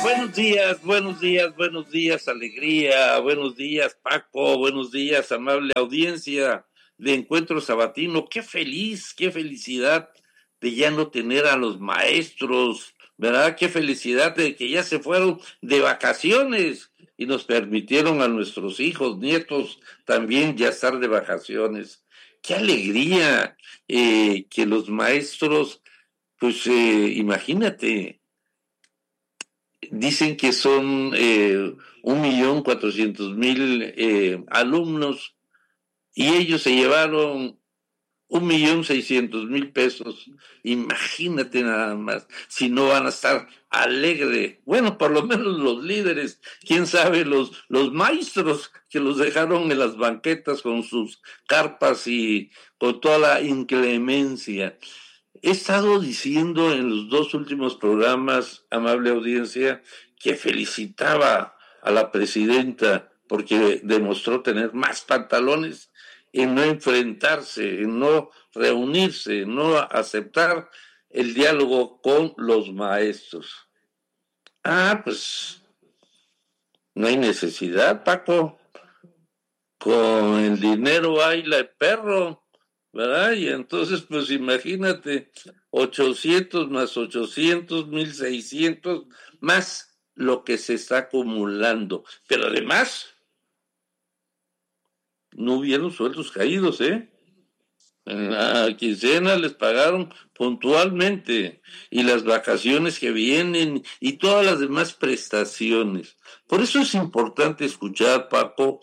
Buenos días, alegría, buenos días, Paco, buenos días, amable audiencia de Encuentro Sabatino. Qué felicidad de ya no tener a los maestros, ¿verdad? Qué felicidad de que ya se fueron de vacaciones y nos permitieron a nuestros hijos, nietos, también ya estar de vacaciones. Qué alegría que los maestros, pues imagínate. Dicen que son 1.400.000 alumnos y ellos se llevaron 1.600.000 pesos. Imagínate nada más, si no van a estar alegre. Bueno, por lo menos los líderes, quién sabe, los maestros que los dejaron en las banquetas con sus carpas y con toda la inclemencia. He estado diciendo en los dos últimos programas, amable audiencia, que felicitaba a la presidenta porque demostró tener más pantalones en no enfrentarse, en no reunirse, en no aceptar el diálogo con los maestros. Pues no hay necesidad, Paco. Con el dinero baila el perro, ¿verdad? Y entonces, pues imagínate, 800 más 800, 1.600, más lo que se está acumulando. Pero además, no hubieron sueldos caídos, ¿eh? En la quincena les pagaron puntualmente, y las vacaciones que vienen y todas las demás prestaciones. Por eso es importante escuchar, Paco,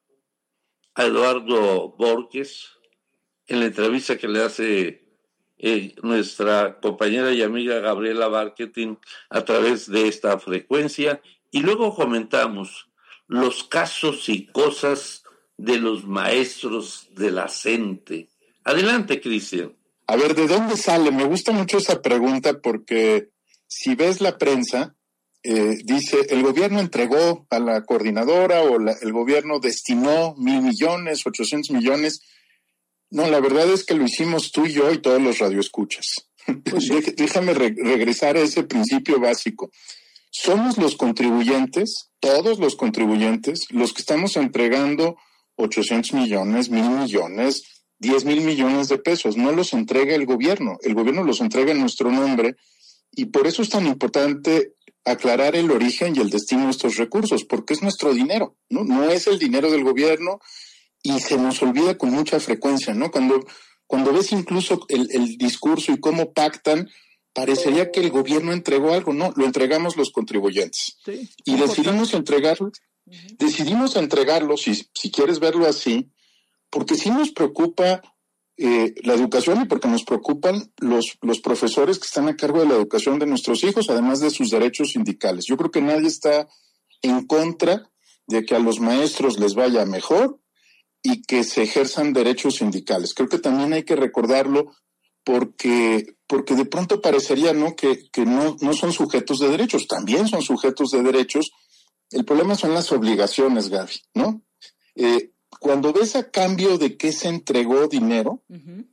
a Eduardo Borges, en la entrevista que le hace nuestra compañera y amiga Gabriela Barquetín a través de esta frecuencia, y luego comentamos los casos y cosas de los maestros de la CENTE. Adelante, Cristian. A ver, ¿de dónde sale? Me gusta mucho esa pregunta porque si ves la prensa, dice, el gobierno entregó a la coordinadora o el gobierno destinó 1,000 millones, 800 millones. No, la verdad es que lo hicimos tú y yo y todos los radioescuchas. Pues sí. Déjame regresar a ese principio básico. Somos los contribuyentes, todos los contribuyentes, los que estamos entregando 800 millones, 1,000 millones, 10,000 millones de pesos. No los entrega el gobierno los entrega en nuestro nombre, y por eso es tan importante aclarar el origen y el destino de estos recursos, porque es nuestro dinero, ¿no? No es el dinero del gobierno. Y se nos olvida con mucha frecuencia, ¿no? Cuando ves incluso el discurso y cómo pactan, parecería que el gobierno entregó algo. No, lo entregamos los contribuyentes. Sí, y decidimos entregarlo. Decidimos entregarlo, si quieres verlo así, porque sí nos preocupa la educación y porque nos preocupan los profesores que están a cargo de la educación de nuestros hijos, además de sus derechos sindicales. Yo creo que nadie está en contra de que a los maestros les vaya mejor y que se ejerzan derechos sindicales. Creo que también hay que recordarlo porque de pronto parecería, ¿no?, que no son sujetos de derechos. También son sujetos de derechos. El problema son las obligaciones, Gaby, ¿no? Cuando ves a cambio de qué se entregó dinero,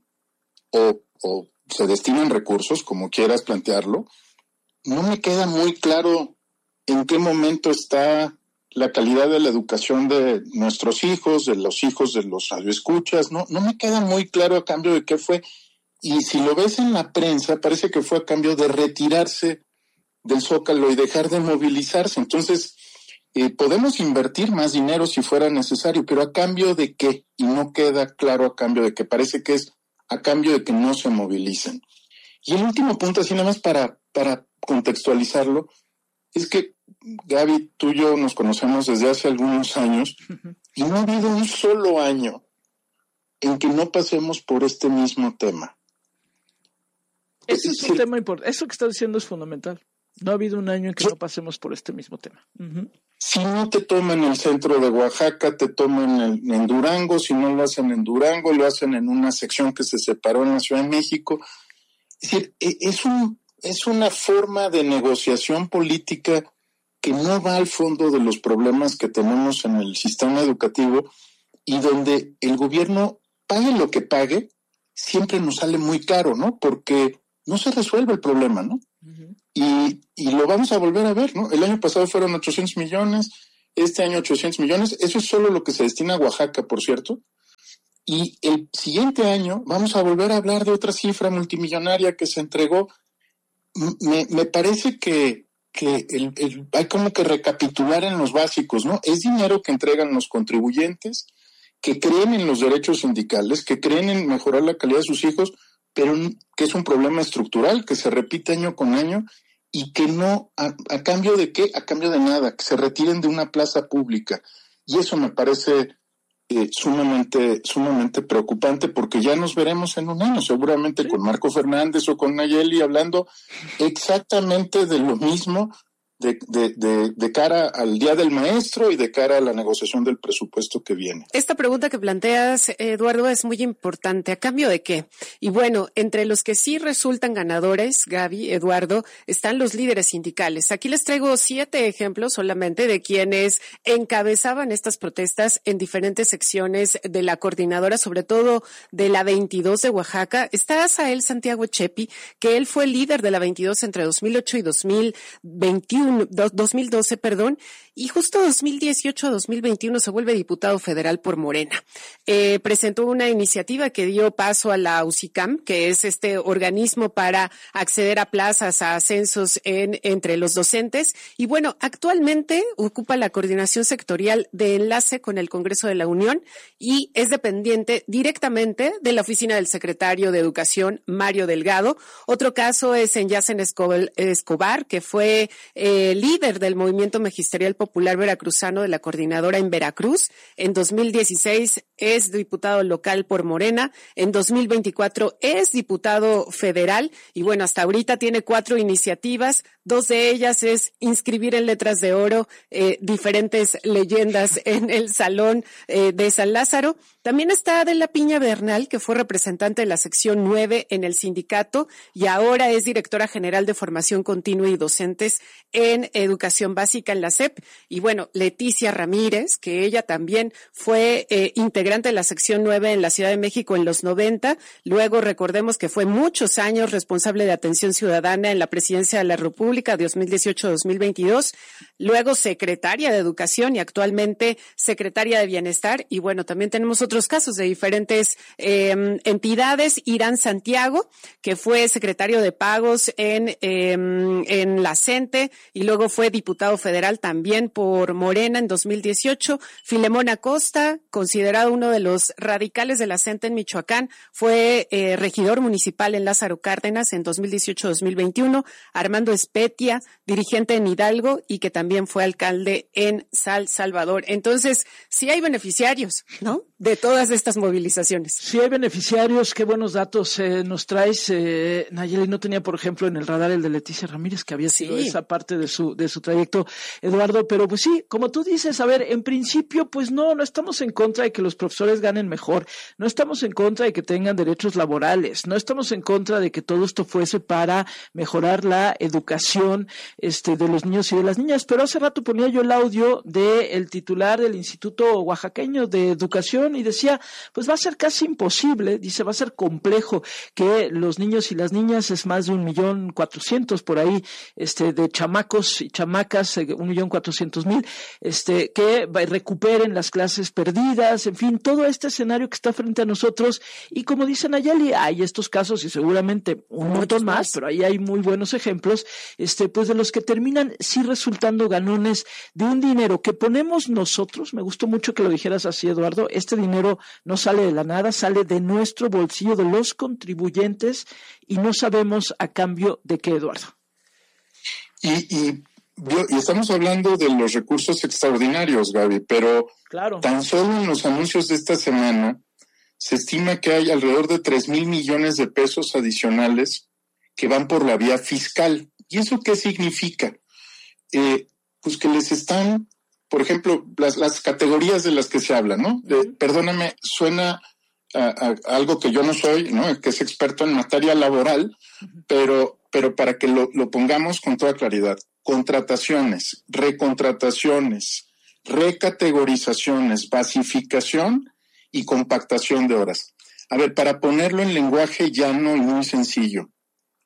o se destinan recursos, como quieras plantearlo, no me queda muy claro en qué momento está la calidad de la educación de nuestros hijos, de los radioescuchas. No me queda muy claro a cambio de qué fue. Y si lo ves en la prensa, parece que fue a cambio de retirarse del Zócalo y dejar de movilizarse. Entonces, podemos invertir más dinero si fuera necesario, pero ¿a cambio de qué? Y no queda claro a cambio de qué. Parece que es a cambio de que no se movilicen. Y el último punto, así nada más para contextualizarlo, es que, Gaby, tú y yo nos conocemos desde hace algunos años y no ha habido un solo año en que no pasemos por este mismo tema. Ese es un tema importante. Eso que estás diciendo es fundamental. No ha habido un año en que no pasemos por este mismo tema. Si no te toman el centro de Oaxaca, te toman en Durango. Si no lo hacen en Durango, lo hacen en una sección que se separó en la Ciudad de México. Es decir, es una forma de negociación política que no va al fondo de los problemas que tenemos en el sistema educativo, y donde el gobierno, pague lo que pague, siempre nos sale muy caro, ¿no? Porque no se resuelve el problema, ¿no? Y lo vamos a volver a ver, ¿no? El año pasado fueron 800 millones, este año 800 millones, eso es solo lo que se destina a Oaxaca, por cierto. Y el siguiente año vamos a volver a hablar de otra cifra multimillonaria que se entregó. Me parece que hay como que recapitular en los básicos, ¿no? Es dinero que entregan los contribuyentes, que creen en los derechos sindicales, que creen en mejorar la calidad de sus hijos, pero que es un problema estructural que se repite año con año y que no, ¿a cambio de qué? A cambio de nada, que se retiren de una plaza pública. Y eso me parece sumamente preocupante, porque ya nos veremos en un año, seguramente con Marco Fernández o con Nayeli, hablando exactamente de lo mismo de cara al Día del Maestro y de cara a la negociación del presupuesto que viene. Esta pregunta que planteas, Eduardo, es muy importante. ¿A cambio de qué? Y bueno, entre los que sí resultan ganadores, Gaby, Eduardo, están los líderes sindicales. Aquí les traigo 7 ejemplos solamente de quienes encabezaban estas protestas en diferentes secciones de la coordinadora, sobre todo de la 22 de Oaxaca. Está Asael Santiago Chepi, que él fue líder de la 22 entre 2008 y 2012, y justo 2018 a 2021 se vuelve diputado federal por Morena. Presentó una iniciativa que dio paso a la UCICAM, que es este organismo para acceder a plazas, a ascensos entre los docentes. Y bueno, actualmente ocupa la coordinación sectorial de enlace con el Congreso de la Unión y es dependiente directamente de la oficina del secretario de Educación, Mario Delgado. Otro caso es Enyacen Escobar, que fue líder del Movimiento Magisterial Popular Veracruzano de la Coordinadora en Veracruz. En 2016 es diputado local por Morena. En 2024 es diputado federal. Y bueno, hasta ahorita tiene 4 iniciativas. 2 de ellas es inscribir en letras de oro diferentes leyendas en el Salón de San Lázaro. También está Adela Piña Bernal, que fue representante de la sección 9 en el sindicato y ahora es directora general de formación continua y docentes en educación básica en la SEP. Y bueno, Leticia Ramírez, que ella también fue integrante de la sección 9 en la Ciudad de México en los 90. Luego recordemos que fue muchos años responsable de atención ciudadana en la Presidencia de la República de 2018-2022. Luego secretaria de Educación y actualmente secretaria de Bienestar. Y bueno, también tenemos otros casos de diferentes entidades. Irán Santiago, que fue secretario de Pagos en la CENTE y luego fue diputado federal también por Morena en 2018. Filemón Acosta, considerado uno de los radicales de la CENTE en Michoacán, fue regidor municipal en Lázaro Cárdenas en 2018-2021. Armando Espetia, dirigente en Hidalgo y que también fue alcalde en Salvador. Entonces, sí hay beneficiarios, ¿no?, de todas estas movilizaciones. Sí hay beneficiarios, qué buenos datos nos traes. Nayeli, no tenía, por ejemplo, en el radar el de Leticia Ramírez, que había sido esa parte de su trayecto, Eduardo, pero pues sí, como tú dices, a ver, en principio, pues no estamos en contra de que los profesores ganen mejor, no estamos en contra de que tengan derechos laborales, no estamos en contra de que todo esto fuese para mejorar la educación de los niños y de las niñas, pero hace rato ponía yo el audio del titular del Instituto Oaxaqueño de Educación y decía, pues va a ser casi imposible, dice, va a ser complejo que los niños y las niñas, es más de 1,400,000 por ahí, de chamacos y chamacas, 1,400,000, que recuperen las clases perdidas, en fin, todo este escenario que está frente a nosotros. Y como dice Nayeli, hay estos casos y seguramente un montón más, pero ahí hay muy buenos ejemplos, pues de los que terminan sí resultando ganones de un dinero que ponemos nosotros. Me gustó mucho que lo dijeras así, Eduardo. Este dinero no sale de la nada, sale de nuestro bolsillo, de los contribuyentes, y no sabemos a cambio de qué, Eduardo. Y estamos hablando de los recursos extraordinarios, Gaby, pero claro, tan solo en los anuncios de esta semana se estima que hay alrededor de 3,000 millones de pesos adicionales que van por la vía fiscal. ¿Y eso qué significa? Pues que les están, por ejemplo, las categorías de las que se habla, ¿no? Perdóname, suena a algo que yo no soy, ¿no?, que es experto en materia laboral, pero para que lo pongamos con toda claridad: contrataciones, recontrataciones, recategorizaciones, basificación y compactación de horas. A ver, para ponerlo en lenguaje llano y muy sencillo,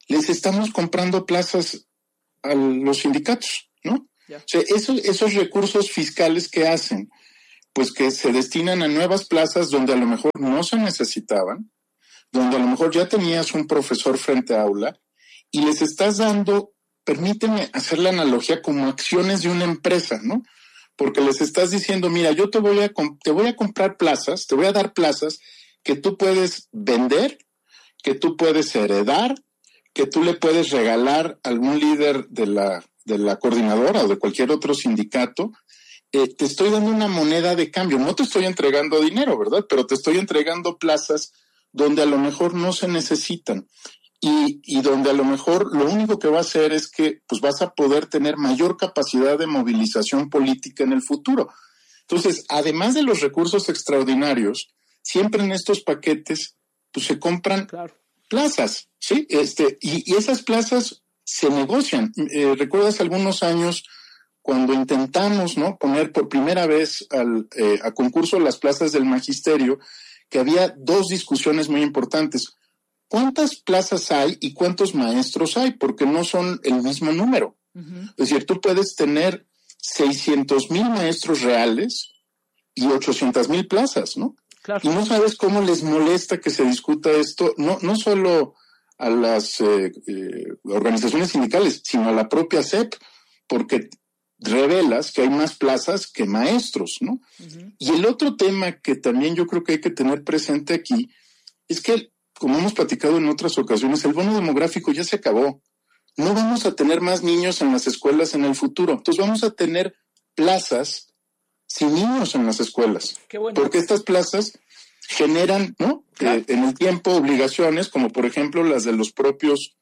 les estamos comprando plazas a los sindicatos, ¿no? O sea, esos recursos fiscales que hacen, pues que se destinan a nuevas plazas donde a lo mejor no se necesitaban, donde a lo mejor ya tenías un profesor frente a aula y les estás dando, permíteme hacer la analogía como acciones de una empresa, ¿no? Porque les estás diciendo, mira, yo te voy a comprar plazas, te voy a dar plazas que tú puedes vender, que tú puedes heredar, que tú le puedes regalar a algún líder de la coordinadora o de cualquier otro sindicato. Te estoy dando una moneda de cambio, no te estoy entregando dinero, ¿verdad? Pero te estoy entregando plazas donde a lo mejor no se necesitan y donde a lo mejor lo único que va a hacer es que pues vas a poder tener mayor capacidad de movilización política en el futuro. Entonces, además de los recursos extraordinarios, siempre en estos paquetes pues se compran plazas, ¿sí? Y esas plazas se negocian. ¿Recuerdas algunos años cuando intentamos, ¿no?, poner por primera vez a concurso las plazas del magisterio, que había dos discusiones muy importantes? ¿Cuántas plazas hay y cuántos maestros hay? Porque no son el mismo número. Uh-huh. Es decir, tú puedes tener 600,000 maestros reales y 800,000 plazas, ¿no? Claro. Y no sabes cómo les molesta que se discuta esto, no solo a las organizaciones sindicales, sino a la propia SEP, porque revelas que hay más plazas que maestros, ¿no? Uh-huh. Y el otro tema que también yo creo que hay que tener presente aquí es que, como hemos platicado en otras ocasiones, el bono demográfico ya se acabó. No vamos a tener más niños en las escuelas en el futuro. Entonces vamos a tener plazas sin niños en las escuelas. Qué bueno. Porque estas plazas generan, ¿no?, en el tiempo obligaciones, como por ejemplo las de los propios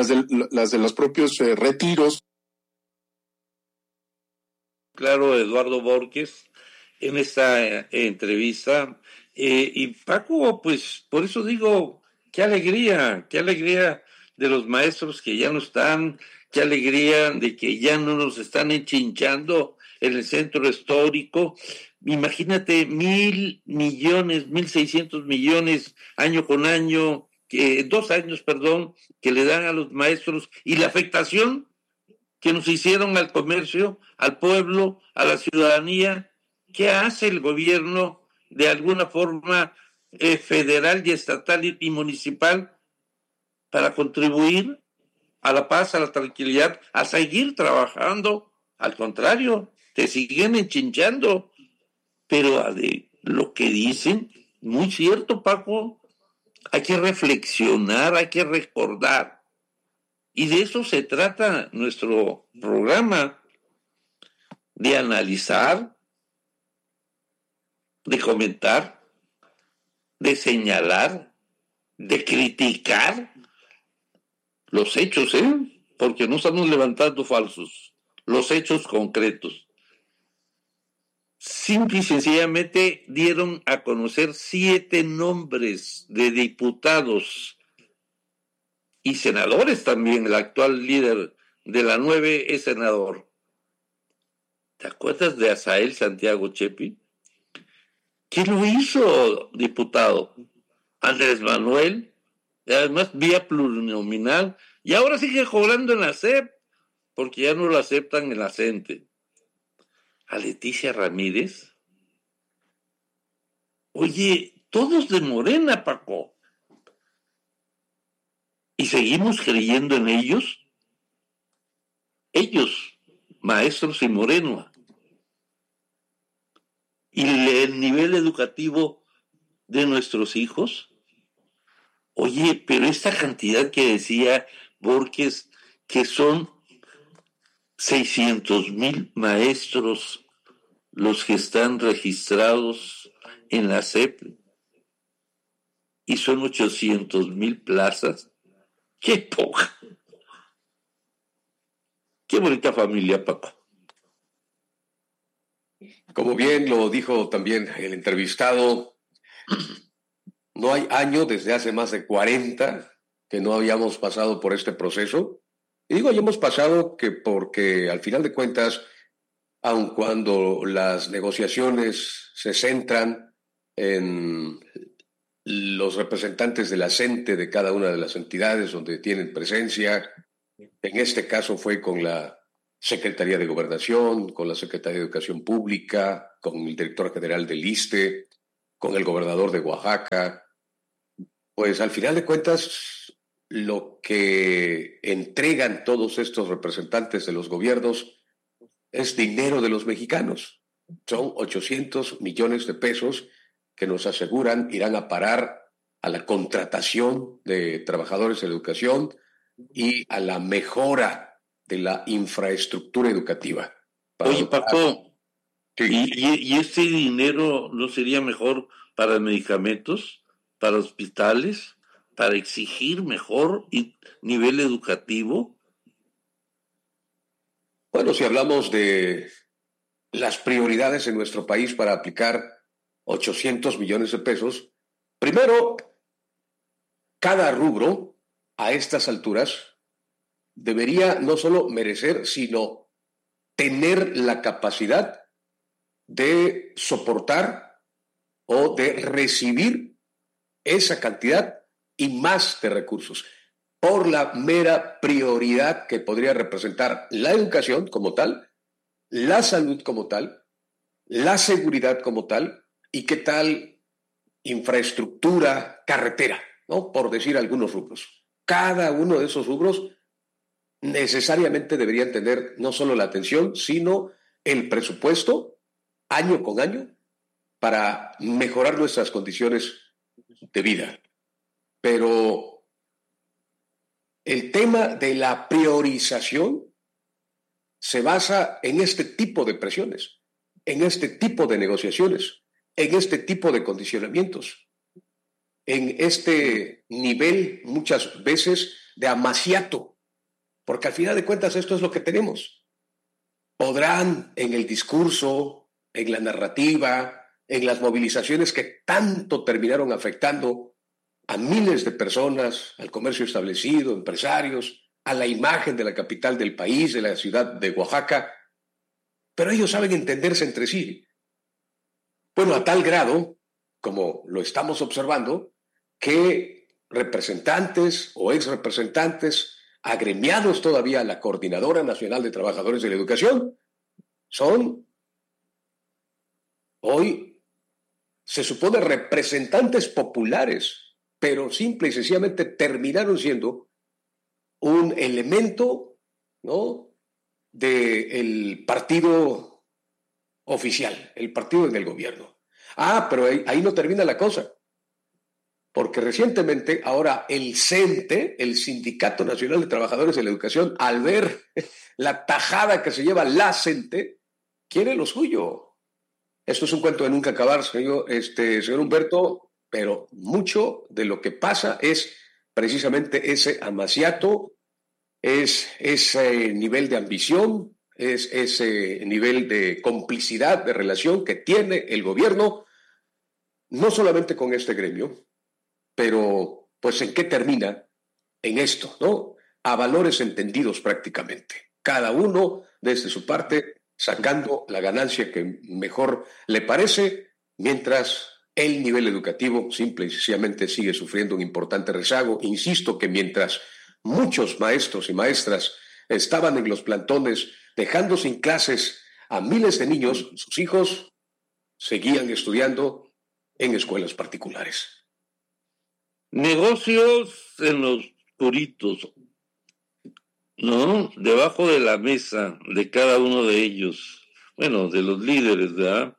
retiros. Claro, Eduardo Borges, en esta entrevista. Y Paco, pues por eso digo, qué alegría de los maestros que ya no están, qué alegría de que ya no nos están enchinchando en el centro histórico. Imagínate 1,000 millones, 1,600 millones año con año, 2 años, que le dan a los maestros, y la afectación que nos hicieron al comercio, al pueblo, a la ciudadanía. ¿Qué hace el gobierno de alguna forma federal y estatal y municipal para contribuir a la paz, a la tranquilidad, a seguir trabajando? Al contrario, te siguen enchinchando. Pero lo que dicen, muy cierto, Paco, hay que reflexionar, hay que recordar. Y de eso se trata nuestro programa, de analizar, de comentar, de señalar, de criticar los hechos, porque no estamos levantando falsos, los hechos concretos. Simple y sencillamente dieron a conocer 7 nombres de diputados y senadores también. El actual líder de la 9 es senador. ¿Te acuerdas de Asael Santiago Chepi? ¿Quién lo hizo diputado? Andrés Manuel, además vía plurinominal, y ahora sigue cobrando en la SEP, porque ya no lo aceptan en la CENTE. A Leticia Ramírez. Oye, todos de Morena, Paco. ¿Y seguimos creyendo en ellos? Ellos, maestros y Morena. ¿Y el nivel educativo de nuestros hijos? Oye, pero esta cantidad que decía Borges, que son 600,000 maestros los que están registrados en la SEP, y son 800,000 plazas. ¡Qué poca! ¡Qué bonita familia, Paco! Como bien lo dijo también el entrevistado, no hay año desde hace más de 40 que no habíamos pasado por este proceso. Y digo, hayamos pasado porque al final de cuentas, aun cuando las negociaciones se centran en los representantes de la CENTE de cada una de las entidades donde tienen presencia. En este caso fue con la Secretaría de Gobernación, con la Secretaría de Educación Pública, con el director general del ISSSTE, con el gobernador de Oaxaca. Pues al final de cuentas, lo que entregan todos estos representantes de los gobiernos es dinero de los mexicanos. Son 800 millones de pesos que nos aseguran irán a parar a la contratación de trabajadores de la educación y a la mejora de la infraestructura educativa. Oye, Paco, sí. ¿y este dinero no sería mejor para medicamentos, para hospitales, para exigir mejor nivel educativo? Bueno, si hablamos de las prioridades en nuestro país para aplicar 800 millones de pesos, primero, cada rubro a estas alturas debería no solo merecer, sino tener la capacidad de soportar o de recibir esa cantidad y más de recursos, por la mera prioridad que podría representar la educación como tal, la salud como tal, la seguridad como tal, y qué tal infraestructura, carretera, ¿no? Por decir algunos rubros. Cada uno de esos rubros necesariamente deberían tener no solo la atención, sino el presupuesto año con año para mejorar nuestras condiciones de vida. Pero el tema de la priorización se basa en este tipo de presiones, en este tipo de negociaciones, en este tipo de condicionamientos, en este nivel muchas veces de amaciato, porque al final de cuentas esto es lo que tenemos. Podrán en el discurso, en la narrativa, en las movilizaciones que tanto terminaron afectando a miles de personas, al comercio establecido, empresarios, a la imagen de la capital del país, de la ciudad de Oaxaca, pero ellos saben entenderse entre sí. Bueno, a tal grado, como lo estamos observando, que representantes o exrepresentantes agremiados todavía a la Coordinadora Nacional de Trabajadores de la Educación son hoy, se supone, representantes populares, pero simple y sencillamente terminaron siendo un elemento, ¿no?, del partido oficial, el partido en el gobierno. Pero ahí no termina la cosa, porque recientemente ahora el CENTE, el Sindicato Nacional de Trabajadores de la Educación, al ver la tajada que se lleva la CENTE, quiere lo suyo. Esto es un cuento de nunca acabar, señor Humberto, pero mucho de lo que pasa es precisamente ese amaciato, es ese nivel de ambición, es ese nivel de complicidad, de relación que tiene el gobierno, no solamente con este gremio, pero pues ¿en qué termina? En esto, ¿no? A valores entendidos prácticamente. Cada uno desde su parte sacando la ganancia que mejor le parece, mientras el nivel educativo simple y sencillamente sigue sufriendo un importante rezago. Insisto que mientras muchos maestros y maestras estaban en los plantones dejando sin clases a miles de niños, sus hijos seguían estudiando en escuelas particulares. Negocios en los puritos, ¿no? Debajo de la mesa de cada uno de ellos, bueno, de los líderes, ¿verdad?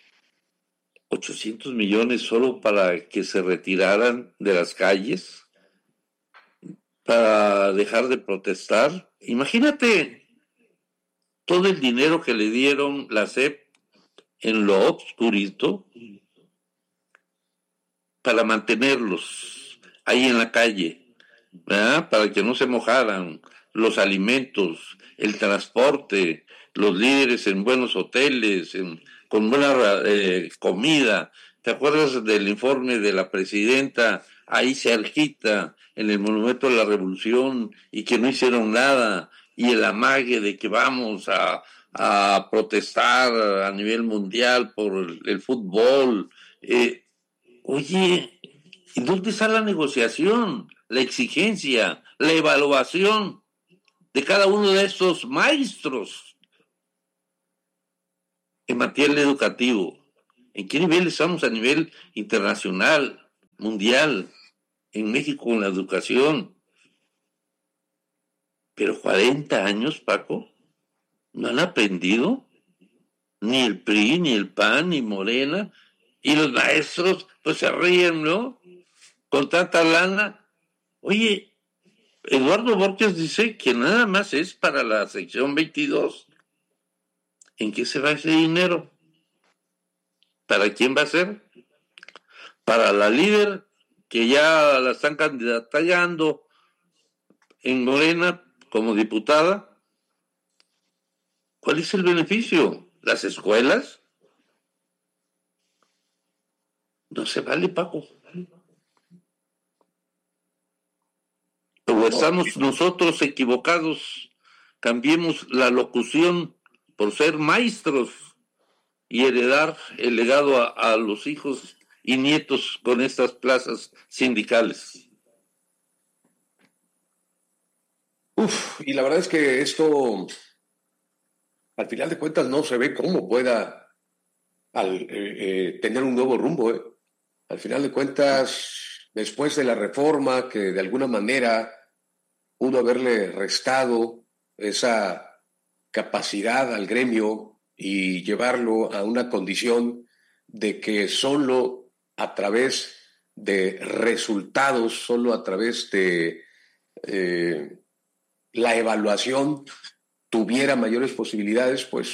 800 millones solo para que se retiraran de las calles, para dejar de protestar. Imagínate todo el dinero que le dieron la SEP en lo obscurito para mantenerlos ahí en la calle, ¿verdad? Para que no se mojaran, los alimentos, el transporte, los líderes en buenos hoteles, con buena comida. ¿Te acuerdas del informe de la presidenta ahí cerquita en el Monumento de la Revolución y que no hicieron nada? Y el amague de que vamos a protestar a nivel mundial por el fútbol. Oye, ¿Y dónde está la negociación, la exigencia, la evaluación de cada uno de estos maestros en materia educativa? ¿En qué nivel estamos a nivel internacional, mundial, en México con la educación? Pero 40 años, Paco, ¿no han aprendido? Ni el PRI, ni el PAN, ni Morena. Y los maestros, pues se ríen, ¿no? Con tanta lana. Oye, Eduardo Borges dice que nada más es para la sección 22. ¿En qué se va ese dinero? ¿Para quién va a ser? Para la líder, que ya la están candidatando en Morena como diputada. ¿Cuál es el beneficio? ¿Las escuelas? No se vale, Paco. O estamos nosotros equivocados. Cambiemos la locución por ser maestros y heredar el legado a los hijos y nietos con estas plazas sindicales. Y la verdad es que esto, al final de cuentas, no se ve cómo pueda tener un nuevo rumbo. Al final de cuentas, después de la reforma que de alguna manera pudo haberle restado esa capacidad al gremio y llevarlo a una condición de que solo a través de resultados, solo a través de la evaluación tuviera mayores posibilidades, pues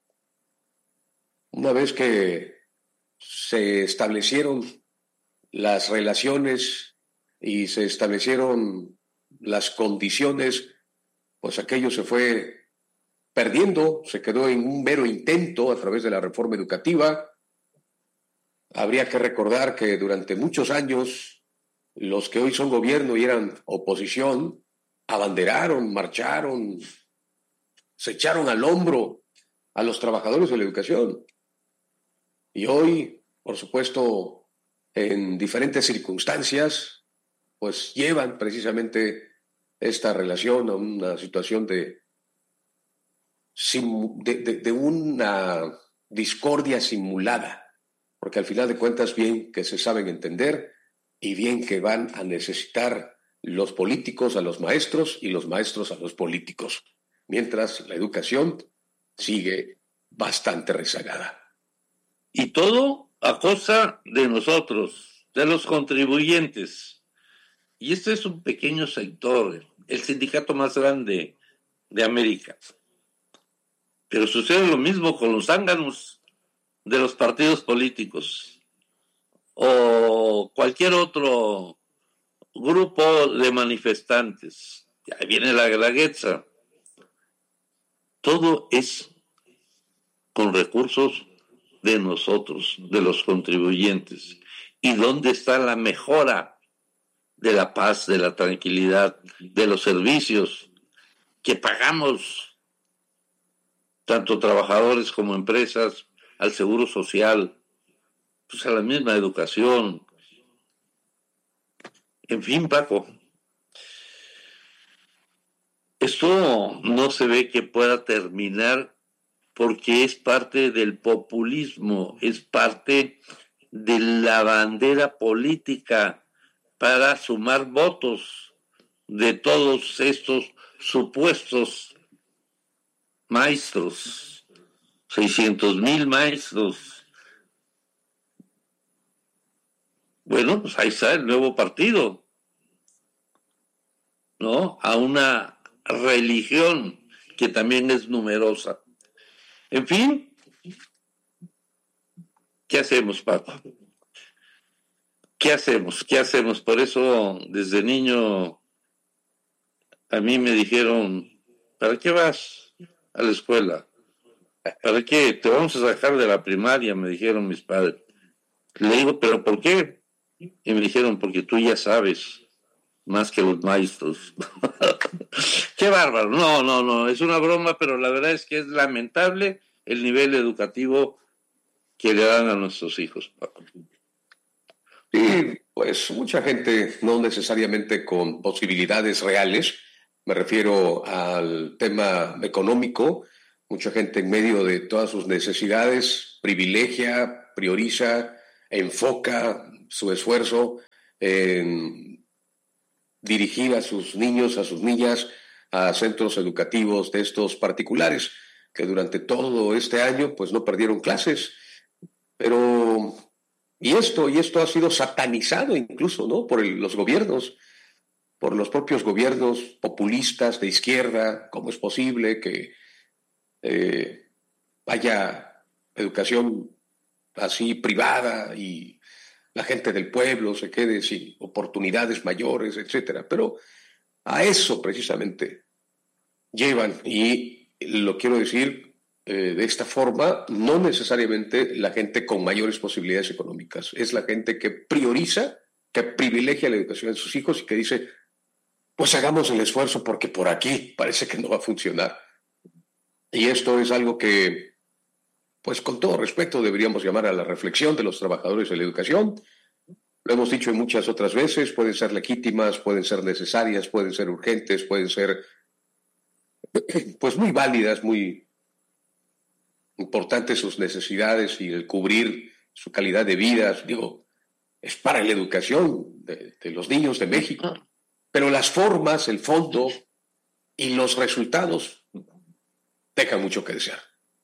una vez que se establecieron las relaciones y se establecieron las condiciones, pues aquello se fue perdiendo, se quedó en un mero intento a través de la reforma educativa. Habría que recordar que durante muchos años los que hoy son gobierno y eran oposición abanderaron, marcharon, se echaron al hombro a los trabajadores de la educación. Y hoy, por supuesto, en diferentes circunstancias, pues llevan precisamente esta relación a una situación de una discordia simulada, porque al final de cuentas bien que se saben entender y bien que van a necesitar los políticos a los maestros y los maestros a los políticos, mientras la educación sigue bastante rezagada. Y todo a costa de nosotros, de los contribuyentes. Y este es un pequeño sector, el sindicato más grande de América. Pero sucede lo mismo con los zánganos de los partidos políticos o cualquier otro grupo de manifestantes. Ahí viene la Guelaguetza. Todo es con recursos de nosotros, de los contribuyentes. ¿Y dónde está la mejora de la paz, de la tranquilidad, de los servicios que pagamos, tanto trabajadores como empresas, al seguro social, pues a la misma educación? En fin, Paco, esto no se ve que pueda terminar porque es parte del populismo, es parte de la bandera política para sumar votos de todos estos supuestos maestros, 600,000 maestros. Bueno, pues ahí está el nuevo partido, ¿no? A una religión que también es numerosa. En fin, ¿qué hacemos, Paco? ¿Qué hacemos? ¿Qué hacemos? Por eso, desde niño, a mí me dijeron, ¿para qué vas a la escuela? ¿Para qué? Te vamos a sacar de la primaria, me dijeron mis padres. Le digo, ¿pero por qué? Y me dijeron, porque tú ya sabes más que los maestros. ¡Qué bárbaro! No, es una broma, pero la verdad es que es lamentable el nivel educativo que le dan a nuestros hijos, Paco. Sí, Pues mucha gente no necesariamente con posibilidades reales, me refiero al tema económico, mucha gente en medio de todas sus necesidades privilegia, prioriza, enfoca su esfuerzo en dirigir a sus niños, a sus niñas, a centros educativos de estos particulares, que durante todo este año pues no perdieron clases, pero y esto ha sido satanizado incluso, ¿no? Por los gobiernos, por los propios gobiernos populistas de izquierda. ¿Cómo es posible que haya educación así privada y la gente del pueblo se quede sin oportunidades mayores, etcétera? Pero a eso precisamente llevan, y lo quiero decir de esta forma, no necesariamente la gente con mayores posibilidades económicas, es la gente que prioriza, que privilegia la educación de sus hijos y que dice, pues hagamos el esfuerzo porque por aquí parece que no va a funcionar. Y esto es algo que, pues con todo respeto, deberíamos llamar a la reflexión de los trabajadores de la educación. Lo hemos dicho muchas otras veces, pueden ser legítimas, pueden ser necesarias, pueden ser urgentes, pueden ser pues muy válidas, muy importantes sus necesidades y el cubrir su calidad de vida, digo, es para la educación de los niños de México. Pero las formas, el fondo y los resultados dejan mucho que desear.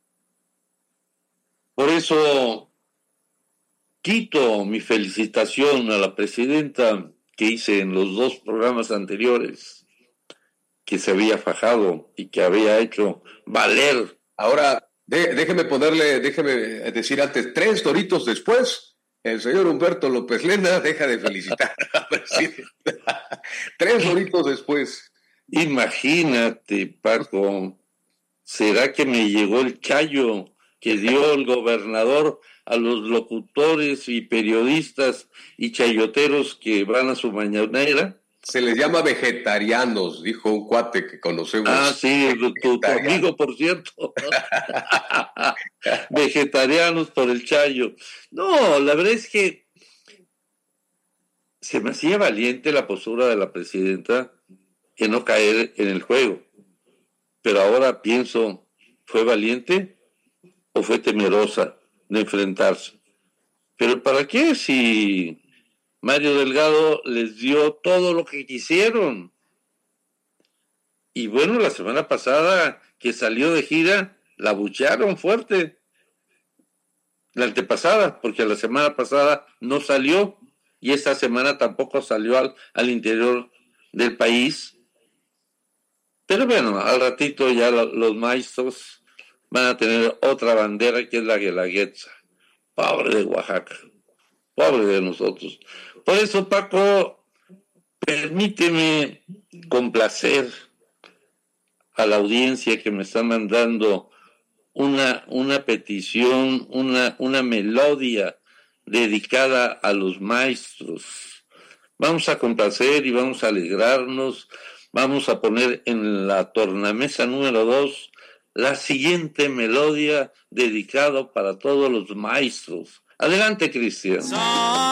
Por eso quito mi felicitación a la presidenta que hice en los 2 programas anteriores, que se había fajado y que había hecho valer. Ahora, déjeme decir antes, 3 doritos después, el señor Humberto López Lena deja de felicitar a la presidenta. 3 doritos después. Imagínate, Paco, ¿será que me llegó el chayo que dio el gobernador a los locutores y periodistas y chayoteros que van a su mañanera? Se les llama vegetarianos, dijo un cuate que conocemos. Ah, sí, tu amigo, por cierto. Vegetarianos por el chayo. No, la verdad es que se me hacía valiente la postura de la presidenta en no caer en el juego. Pero ahora pienso, ¿fue valiente o fue temerosa de enfrentarse? Pero ¿para qué si Mario Delgado les dio todo lo que quisieron? Y bueno, la semana pasada que salió de gira, la abuchearon fuerte. La antepasada, porque la semana pasada no salió y esta semana tampoco salió al interior del país. Pero bueno, al ratito ya los maestros van a tener otra bandera que es la Guelaguetza. Pobre de Oaxaca, pobre de nosotros. Por eso, Paco, permíteme complacer a la audiencia que me está mandando una petición, una melodía dedicada a los maestros. Vamos a complacer y vamos a alegrarnos. Vamos a poner en la tornamesa número 2 la siguiente melodía dedicada para todos los maestros. Adelante, Cristian.